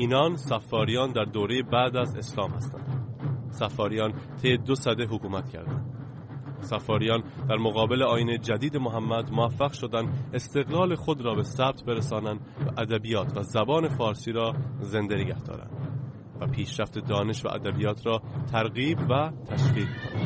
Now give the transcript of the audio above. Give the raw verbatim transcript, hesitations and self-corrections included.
اینان صفاریان در دوره بعد از اسلام هستند. صفاریان طی دو سده حکومت کردند. صفاریان در مقابل آیین جدید محمد موفق شدند استقلال خود را به ثبت برسانند و ادبیات و زبان فارسی را زنده نگه دارند و پیشرفت دانش و ادبیات را ترغیب و تشویق کنند.